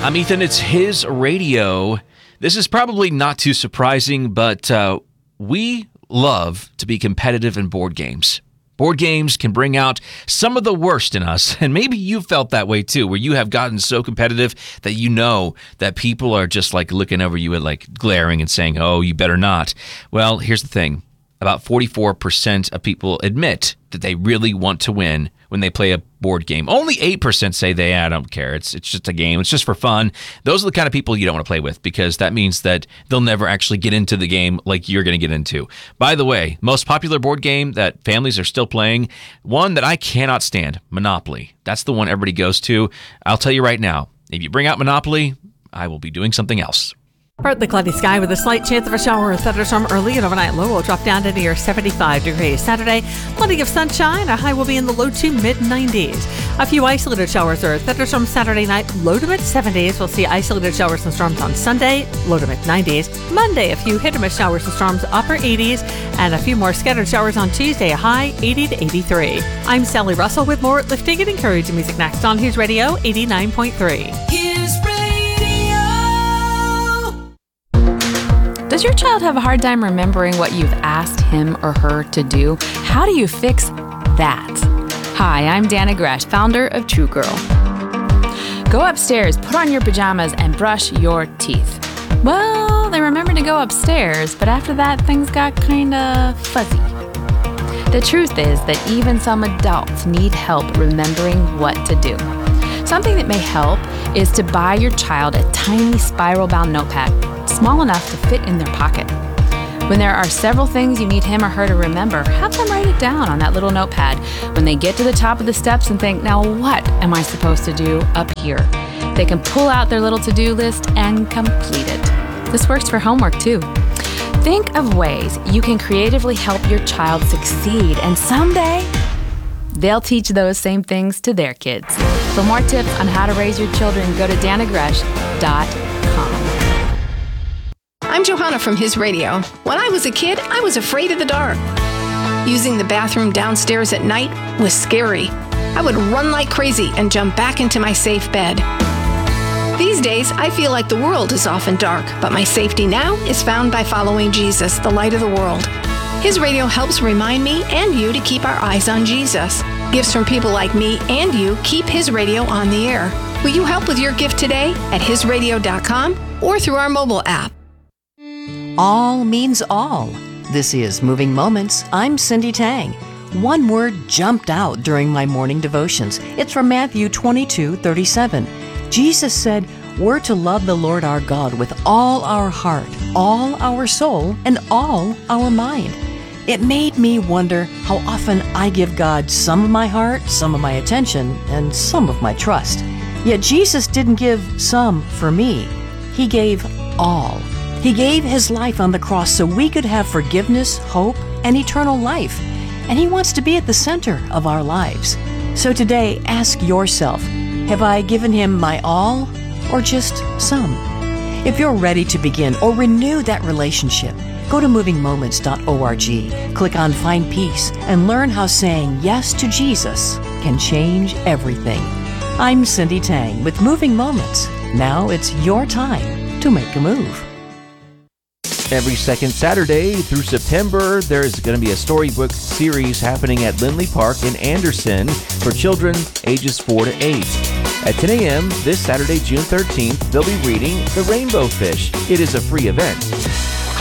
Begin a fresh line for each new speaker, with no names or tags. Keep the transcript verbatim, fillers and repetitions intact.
I'm Ethan. It's His Radio. This is probably not too surprising, but uh, we love to be competitive in board games. Board games can bring out some of the worst in us, and maybe you felt that way too, where you have gotten so competitive that you know that people are just like looking over you and like glaring and saying, oh, you better not. Well, here's the thing. About forty-four percent of people admit that they really want to win when they play a board game. Only eight percent say they, I don't care. It's it's just a game. It's just for fun. Those are the kind of people you don't want to play with because that means that they'll never actually get into the game like you're going to get into. By the way, most popular board game that families are still playing, one that I cannot stand, Monopoly. That's the one everybody goes to. I'll tell you right now, if you bring out Monopoly, I will be doing something else.
Partly cloudy sky with a slight chance of a shower or thunderstorm early, and overnight low will drop down to near seventy-five degrees. Saturday, plenty of sunshine. A high will be in the low to mid nineties. A few isolated showers or thunderstorms Saturday night, low to mid seventies. We'll see isolated showers and storms on Sunday, low to mid nineties. Monday, a few hit or miss showers and storms, upper eighties, and a few more scattered showers on Tuesday, a high eighty to eighty-three. I'm Sally Russell with more lifting and encouraging music next on His Radio eighty-nine point three.
His Radio.
Does your child have a hard time remembering what you've asked him or her to do? How do you fix that? Hi, I'm Dana Gresh, founder of True Girl. Go upstairs, put on your pajamas, and brush your teeth. Well, they remembered to go upstairs, but after that, things got kinda fuzzy. The truth is that even some adults need help remembering what to do. Something that may help is to buy your child a tiny spiral-bound notepad, small enough to fit in their pocket. When there are several things you need him or her to remember, have them write it down on that little notepad. When they get to the top of the steps and think, now what am I supposed to do up here? They can pull out their little to-do list and complete it. This works for homework too. Think of ways you can creatively help your child succeed, and someday they'll teach those same things to their kids. For more tips on how to raise your children, go to dana gresh dot com.
I'm Johanna from His Radio. When I was a kid, I was afraid of the dark. Using the bathroom downstairs at night was scary. I would run like crazy and jump back into my safe bed. These days, I feel like the world is often dark, but my safety now is found by following Jesus, the light of the world. His Radio helps remind me and you to keep our eyes on Jesus. Gifts from people like me and you keep His Radio on the air. Will you help with your gift today at his radio dot com or through our mobile app?
All means all. This is Moving Moments. I'm Cindy Tang. One word jumped out during my morning devotions. It's from Matthew twenty-two thirty-seven. Jesus said, we're to love the Lord our God with all our heart, all our soul, and all our mind. It made me wonder how often I give God some of my heart, some of my attention, and some of my trust. Yet Jesus didn't give some for me. He gave all. He gave His life on the cross so we could have forgiveness, hope, and eternal life. And He wants to be at the center of our lives. So today, ask yourself, have I given Him my all or just some? If you're ready to begin or renew that relationship, go to moving moments dot org, click on Find Peace, and learn how saying yes to Jesus can change everything. I'm Cindy Tang with Moving Moments. Now it's your time to make a move.
Every second Saturday through September, there's going to be a storybook series happening at Lindley Park in Anderson for children ages four to eight. At ten a.m. this Saturday, June thirteenth, they'll be reading The Rainbow Fish. It is a free event.